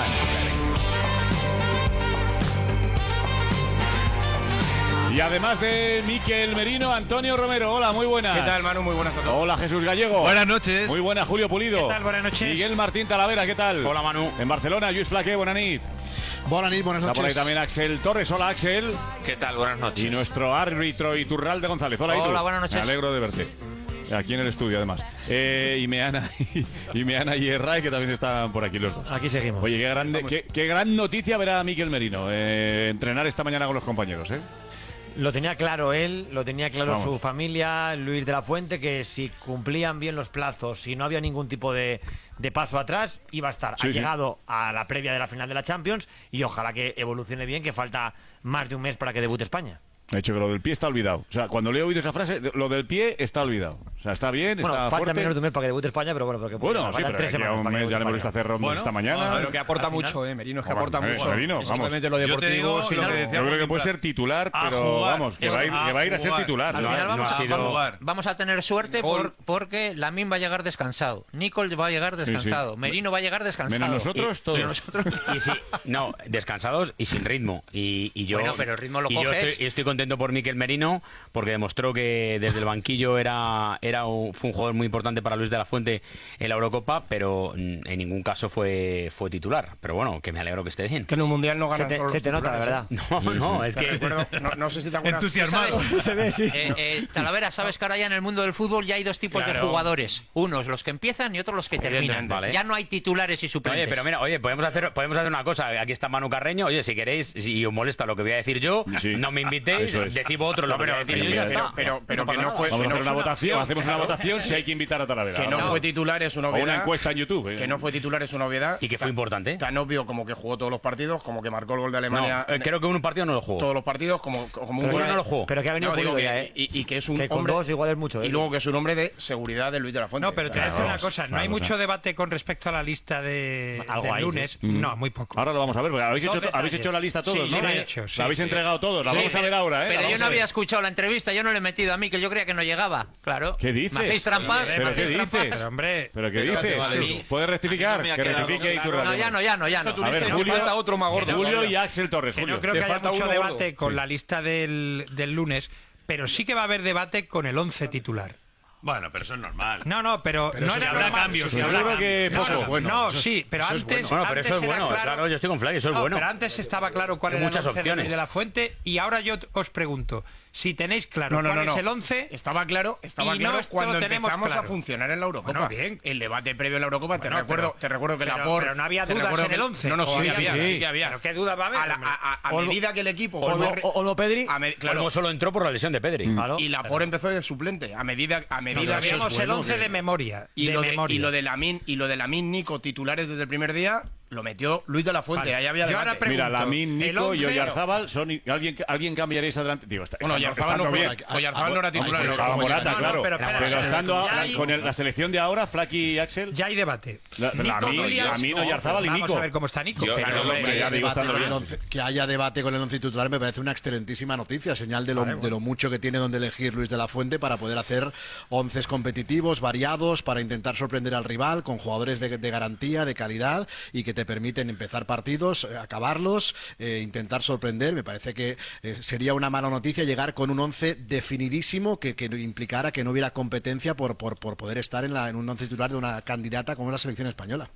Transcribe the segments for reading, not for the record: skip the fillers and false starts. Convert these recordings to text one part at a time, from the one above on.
Y además de Mikel Merino, Antonio Romero. Hola, muy buenas. ¿Qué tal, Manu? Muy buenas a todos. Hola, Jesús Gallego. Buenas noches. Muy buena, Julio Pulido. ¿Qué tal? Buenas noches. Miguel Martín Talavera, ¿qué tal? Hola, Manu. En Barcelona, Lluís Flaqué, buenas nit. Buenas Está noches. por ahí también Axel Torres. Hola, Axel. ¿Qué tal? Buenas noches. Y nuestro árbitro Iturralde González. Hola, Itu. Hola, buenas noches. Me alegro de verte. Aquí en el estudio, además. Y Meana y Erray, que también están por aquí los dos. Aquí seguimos. Oye, qué gran noticia ver a Mikel Merino entrenar esta mañana con los compañeros, ¿eh? Lo tenía claro él, lo tenía claro Vamos. su familia, Luis de la Fuente, que si cumplían bien los plazos, si no había ningún tipo de paso atrás, iba a estar. Sí, Ha sí. llegado a la previa de la final de la Champions y ojalá que evolucione bien, que falta más de un mes para que debute España. De hecho, que lo del pie está olvidado. O sea, cuando le he oído esa frase, lo del pie está olvidado. O sea, está bien, Bueno, está falta fuerte. menos de un mes para que debute España, pero bueno, porque Bueno, sí, faltan pero 3 aquí a semanas un para que mes debute ya le hemos visto España. hacer rondas esta mañana. Pero que aporta mucho, Merino, es que aporta mucho. Merino, Es vamos. simplemente lo Yo te deportivo. digo sin lo lo que de- decía- Yo creo que puede ser titular, A pero jugar. vamos, que va a ir a ser jugar. titular. Al ¿no? final vamos ha a sido- jugar. Vamos a tener suerte Gol. porque Lamin va a llegar descansado, Nicol va a llegar descansado, sí. Merino va a llegar descansado. Menos nosotros, todos. Pero nosotros- Y sí, no, descansados y sin ritmo. Y yo, Bueno, pero el ritmo lo y yo coges. estoy contento por Mikel Merino porque demostró que desde el banquillo fue un jugador muy importante para Luis de la Fuente en la Eurocopa, pero en ningún caso fue titular. Pero bueno, que me alegro que esté bien. Que en un mundial no ganan Se te nota, la verdad. No, es que No sé si te acuerdas. Entusiasmado. Se ve, sí. Talavera, sabes que ahora ya en el mundo del fútbol ya hay dos tipos de Claro. jugadores, unos los que empiezan y otros los que terminan. Evidentemente, vale. Ya no hay titulares y suplentes. Oye, pero mira, podemos hacer una cosa. Aquí está Manu Carreño. Oye, si queréis, si os molesta lo que voy a decir yo, Sí. no me invitéis, Eso es. decid vosotros lo que voy a decir yo y ya está. pero No pasa que no nada. fue- Vamos a hacer no una fue votación, hacemos una claro. votación si hay que invitar a Talavera. Que no Vamos. fue titular es una O obviedad. una encuesta en YouTube. Que no fue titular es una obviedad. Y que fue importante. Tan obvio como que jugó todos los partidos, como que marcó el gol de Alemania. Creo que un partido no lo jugó. Todos los partidos, como un Pero gol. uno no lo jugó. Pero que ha venido No, digo Pulido que- ya, ¿eh? y que es un Que con hombre. dos igual es mucho, ¿eh? Y luego que es un hombre de seguridad de Luis de la Fuente. No, pero te voy a decir una cosa, no hay claro, mucho debate con respecto a la lista del Algo hay, lunes. sí. No, muy poco. Ahora lo vamos a ver, porque habéis Dos hecho detalles. la lista todos, Sí, ¿no? sí, la he hecho, sí, la habéis sí. entregado todos, la Sí, vamos a ver ahora, ¿eh? Pero La yo vamos no a había ver. escuchado la entrevista, yo no le he metido a mí, que yo creía que no llegaba. Claro. ¿Qué dices? ¿Me hacéis trampas? ¿Pero ¿Me hacéis qué trampas? dices? Pero, hombre, ¿Pero qué Espérate, dices? vale. ¿Puedes rectificar? A mí me ha Que quedado rectifique claro. Iturralde. No, ya no. A ver, Te Julio, falta otro más gordo Julio todavía. y Axel Torres. que Julio. no creo Te que haya falta mucho uno debate gordo. con Sí. la lista del lunes, pero sí que va a haber debate con el 11 titular. Bueno, pero eso es normal. No, pero no si era habrá normal. cambios, si Pues habrá yo creo que cambios. poco. No, bueno, no, eso es- sí, pero eso es antes. Bueno, pero antes eso es era bueno. Claro, yo estoy con Fly, eso es No, bueno. pero antes estaba claro cuál Hay era muchas el 11 de opciones. Luis de la Fuente y ahora yo os pregunto, si tenéis claro cuál es el 11, Estaba claro y no cuando lo tenemos empezamos claro. a funcionar en la Eurocopa. Bueno, bien. El debate previo a la Eurocopa, Bueno, te recuerdo que pero, Laporte... pero no había te dudas recuerdo en el que- 11. No, ¿O sí, había? sí que había. Pero qué duda va a haber. A, hombre. a medida que el equipo... Olmo Pedri. claro, Olmo solo entró por la lesión de Pedri. Claro. y Laporte empezó de suplente. A medida Sabíamos el 11 de memoria. y lo memoria. de Lamin Nico titulares desde el primer día lo metió Luis de la Fuente. Vale. Ahí había Yo ahora debate. pregunto, Mira, Lamin, el Nico y 11, Oyarzábal son... ¿Alguien cambiaría esa delante? Digo, Bueno, Oyarzábal no bien. fue. Oyarzábal no era titular. Estaba Morata, No, claro. pero espera, Pero estando ya hay- con la selección de ahora, Flaky y Axel... Ya hay debate. Nico Williams, Lamin, Oyarzábal y Vamos Nico. a ver cómo está Nico. Yo- Pero, yo- hombre, hombre, ya digo, estando bien. Que haya debate con el once titular me parece una excelentísima noticia, señal de lo mucho que tiene donde elegir Luis de la Fuente para poder hacer onces competitivos, variados, para intentar sorprender al rival con jugadores de garantía, de calidad y que te permiten empezar partidos, acabarlos, intentar sorprender. Me parece que sería una mala noticia llegar con un once definidísimo que implicara que no hubiera competencia por poder estar en un once titular de una candidata como es la selección española.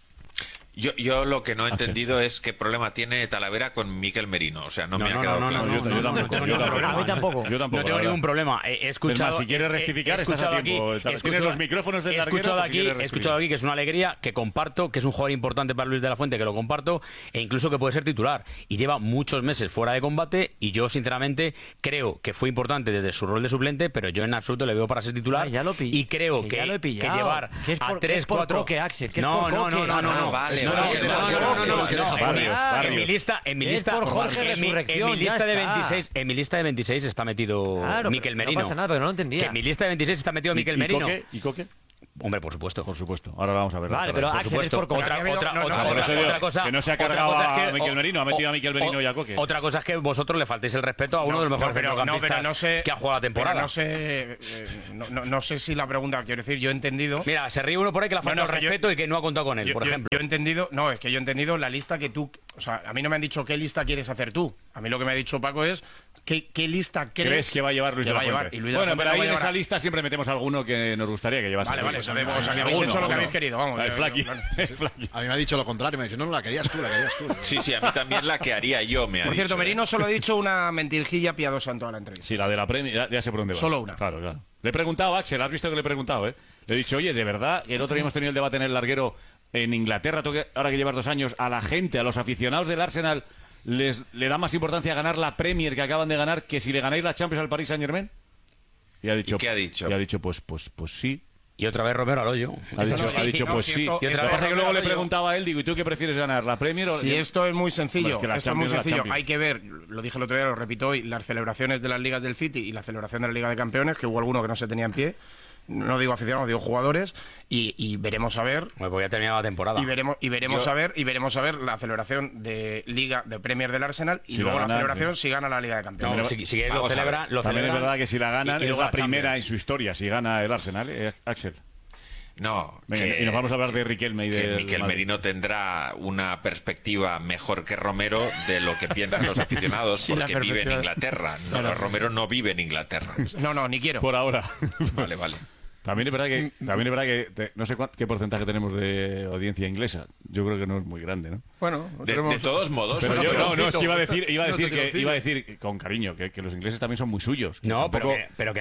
Yo lo que no he entendido es qué problema tiene Talavera con Mikel Merino. O sea, no me ha quedado claro. yo tampoco. A mí tampoco. Yo tampoco. No tengo la ningún verdad. problema. He escuchado. Es más, si quieres rectificar, estás a tiempo. Tienes los micrófonos del He larguero, escuchado pues si quieres aquí, he escuchado aquí que es una alegría, que comparto, que es un jugador importante para Luis de la Fuente, que lo comparto, e incluso que puede ser titular. Y lleva muchos meses fuera de combate, y yo, sinceramente, creo que fue importante desde su rol de suplente, pero yo en absoluto le veo para ser titular. Ya lo y creo que ya lo he que pillado. llevar Que es por- a 3, que es por 4. Coque, Axel, que es No, por no, Coque. no, no, no, no. Vale, No, vale, no, no, vale, no, vale, no, vale, no, vale. Barrios. en mi lista, en mi Es lista, por Jorge en mi Resurrección, lista de ya está. 26, en mi lista de 26 está metido Claro, Mikel pero Merino. no pasa nada, pero no lo entendía. Que en mi lista de 26 está metido Mikel Merino. ¿Y Coque? Hombre, por supuesto. Por supuesto. Ahora vamos a ver. Vale, pero Axel es por Otra cosa que no se ha cargado a Miquel Merino, ha metido a Miquel Merino y a Coque. Otra cosa es que vosotros le faltéis el respeto a uno de los mejores centrocampistas que ha jugado la temporada. No sé si la pregunta, quiero decir, yo he entendido... Mira, se ríe uno por ahí que le ha faltado el respeto y que no ha contado con él, por ejemplo. Yo he entendido, es que yo he entendido la lista que tú... O sea, a mí no me han dicho qué lista quieres hacer tú. A mí lo que me ha dicho Paco es qué lista crees que va a llevar Luis de la Fuente. Bueno, pero ahí en esa lista siempre metemos alguno que nos gustaría que llevase. Vale, o sea, que habéis hecho lo que habéis querido, vamos. El Flaky. A mí me ha dicho lo contrario, me ha dicho, no, la querías tú. Sí, a mí también la que haría yo, me ha dicho. Por cierto, Merino solo ha dicho una mentirjilla piadosa en toda la entrevista. Sí, la de la Premier, ya sé por dónde vas. Solo una. Claro. Le he preguntado a Axel, has visto que le he preguntado, ¿eh? Le he dicho, oye, ¿de verdad que el otro día hemos tenido el debate en el larguero en Inglaterra, ahora que llevas 2 años, a la gente, a los aficionados del Arsenal, le da más importancia ganar la Premier que acaban de ganar que si le ganáis la Champions al Paris Saint-Germain? Y ha dicho, ¿y qué ha dicho? Y ha dicho, pues sí. Y otra vez Romero al hoyo. Ha dicho pues sí. Lo que pasa es que luego le preguntaba a él, digo, ¿y tú qué prefieres ganar, la Premier o...? Sí, esto es muy sencillo. Bueno, es que muy sencillo. Hay que ver, lo dije el otro día, lo repito hoy, las celebraciones de las ligas del City y la celebración de la Liga de Campeones, que hubo alguno que no se tenía en pie. No digo aficionados, digo jugadores, y veremos a ver. Pues ya terminado la temporada. Y veremos a ver la celebración de Liga de Premier del Arsenal y luego la celebración si gana la Liga de Campeones. No, si lo celebra, también es verdad que si la gana y es la primera Champions. en su historia, si gana el Arsenal, Axel. No, venga, y nos vamos a hablar de Riquelme y de Miquel Merino tendrá una perspectiva mejor que Romero de lo que piensan los aficionados porque vive en Inglaterra. No, Romero no vive en Inglaterra. No, ni quiero. Por ahora. Vale. También es verdad que no sé qué porcentaje tenemos de audiencia inglesa. Yo creo que no es muy grande, ¿no? Bueno, de todos modos. Pero es que iba a decir con cariño que los ingleses también son muy suyos. No, pero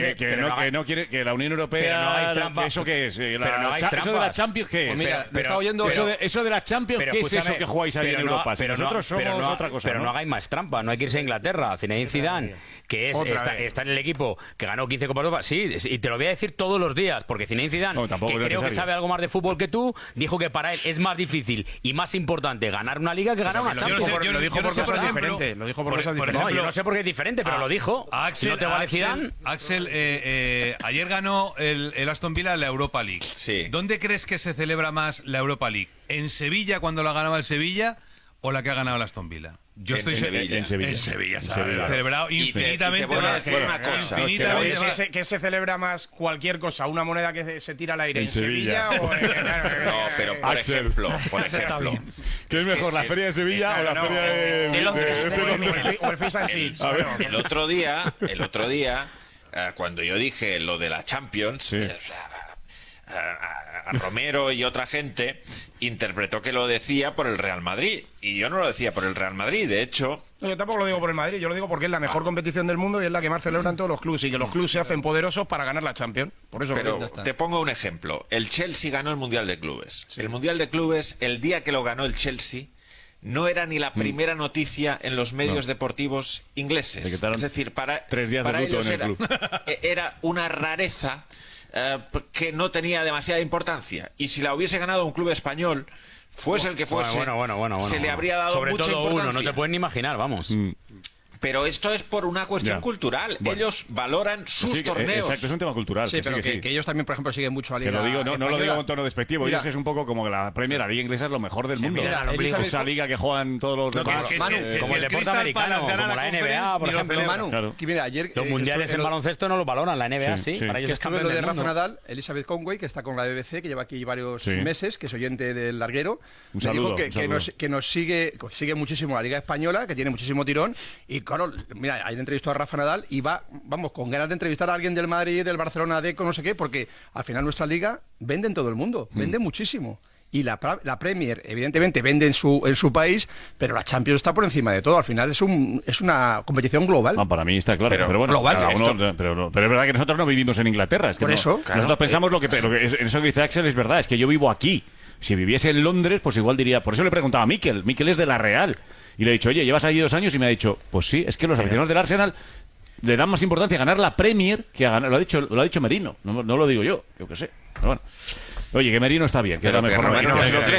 que la Unión Europea, ¿eso qué es? ¿Eso de la Champions qué es? Pues mira, estaba oyendo eso de la Champions, ¿qué es eso que jugáis ahí en Europa? Nosotros somos otra cosa. Pero no hagáis más trampa, no hay que irse a Inglaterra. Zinedine Zidane, que está en el equipo que ganó 15 Copas de Europa. Sí, y te lo voy a decir todos los días, porque Zinedine Zidane, que creo que sabe algo más de fútbol que tú, dijo que para él es más difícil y más importante ganar una liga que ganar una Champions. Lo dijo por cosas diferentes. Lo dijo por cosas diferentes. No, yo no sé por qué es diferente, pero lo dijo. Axel, si no te vale Zidane. Axel, ayer ganó el Aston Villa la Europa League. Sí. ¿Dónde crees que se celebra más la Europa League? ¿En Sevilla cuando la ganaba el Sevilla o la que ha ganado el Aston Villa? Yo estoy en Sevilla. Celebrado infinitamente y te voy a decir una cosa. ¿Qué se celebra más cualquier cosa? ¿Una moneda que se tira al aire en Sevilla? O no, pero por ejemplo. ¿Qué es mejor, la feria de Sevilla o la feria de Londres? O el Fish and Chips. El otro día, cuando yo dije lo de la Champions, a Romero y otra gente interpretó que lo decía por el Real Madrid y yo no lo decía por el Real Madrid, de hecho yo tampoco lo digo por el Madrid, yo lo digo porque es la mejor competición del mundo y es la que más celebran todos los clubes y que los clubes se hacen poderosos para ganar la Champions. Por eso pero te pongo un ejemplo, el Chelsea ganó el Mundial de Clubes. El Mundial de Clubes, el día que lo ganó el Chelsea, no era ni la primera noticia en los medios deportivos ingleses. Es decir, para ellos era una rareza que no tenía demasiada importancia. Y si la hubiese ganado un club español, fuese el que fuese, se le habría dado sobre mucha todo importancia. Uno, no te pueden ni imaginar, vamos. Pero esto es por una cuestión cultural. Bueno. Ellos valoran sus torneos. Exacto, es un tema cultural. Sí, pero que ellos también, por ejemplo, siguen mucho a Liga. Que lo digo, no lo digo con tono despectivo. Mira, ellos es un poco como que la Premier, la Liga Inglesa es lo mejor del mundo. Mira, esa liga que juegan todos los demás. Como el deporte americano, como la NBA, por ejemplo. Manu, mira, ayer, los mundiales en baloncesto no los valoran, la NBA sí. Para ellos es campeón lo de del Rafa mundo. Nadal, Elizabeth Conway, que está con la BBC, que lleva aquí varios meses, que es oyente del larguero. Un saludo. Que nos sigue muchísimo la Liga Española, que tiene muchísimo tirón. Y claro, mira, ayer entrevistó a Rafa Nadal y vamos, con ganas de entrevistar a alguien del Madrid, del Barcelona, de no sé qué, porque al final nuestra liga vende en todo el mundo, vende muchísimo. Y la Premier, evidentemente, vende en su país, pero la Champions está por encima de todo. Al final es una competición global. Para mí está claro. Pero bueno, global, pero es verdad que nosotros no vivimos en Inglaterra. Es que por eso. Nosotros pensamos lo que eso que dice Axel es verdad, es que yo vivo aquí. Si viviese en Londres, pues igual diría... Por eso le preguntaba a Miquel. Miquel es de La Real. Y le he dicho, oye, llevas allí 2 años y me ha dicho, pues sí, es que los aficionados del Arsenal le dan más importancia a ganar la Premier que a ganar... Lo ha dicho Merino, no lo digo yo qué sé. Pero bueno. Oye, que Merino está bien, que era mejor. Romero no se lo cree.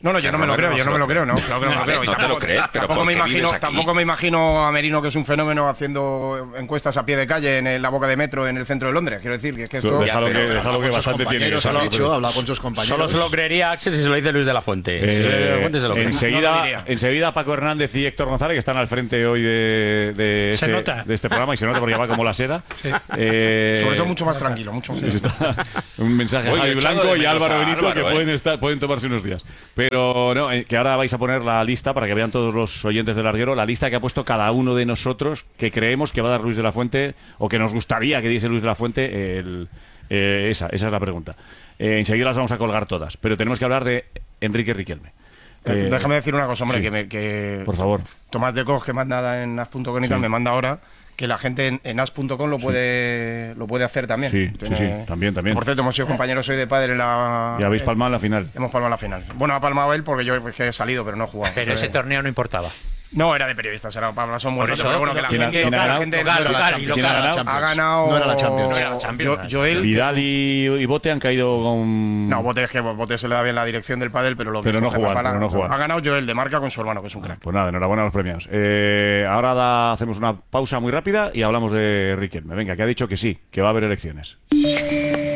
No, yo no me lo creo, no. Claro que no me lo creo. No te lo crees, pero tampoco me imagino a Merino, que es un fenómeno, haciendo encuestas a pie de calle en la boca de metro en el centro de Londres. Quiero decir que esto... Déjalo que bastante tiene. Ha hablado con sus compañeros. Solo se lo creería Axel si se lo dice Luis de la Fuente. Enseguida Paco Hernández y Héctor González, que están al frente hoy de este programa, y se nota porque va como la seda. Sí. Sobre todo mucho más tranquilo, un mensaje a Javi Blanco y Álvaro Benito, que pueden tomarse unos días. Pero no, que ahora vais a poner la lista para que vean todos los oyentes del larguero, la lista que ha puesto cada uno de nosotros, que creemos que va a dar Luis de la Fuente, o que nos gustaría que diese Luis de la Fuente. Esa es la pregunta. Enseguida las vamos a colgar todas, pero tenemos que hablar de Enrique Riquelme. Déjame decir una cosa, hombre, sí, que por favor. Tomás de Cos, que manda en as.com y tal, me manda ahora que la gente en as.com lo puede hacer también. Sí, también. Por cierto, hemos sido compañeros hoy de padre en la... Y habéis palmado en la final. Hemos palmado en la final. Bueno, ha palmado él porque yo he salido, pero no he jugado. Pero ese torneo no importaba. No, era de periodistas, son buenos. Pero bueno, que la gente ha ganado. No era la Champions. Joel, Vidal y Bote han caído con... No, Bote se le da bien la dirección del pádel, pero no jugar. Ha ganado Joel de Marca con su hermano, que es un crack. Pues nada, enhorabuena a los premiados. Ahora hacemos una pausa muy rápida y hablamos de Riquelme. Venga, que ha dicho que sí, que va a haber elecciones.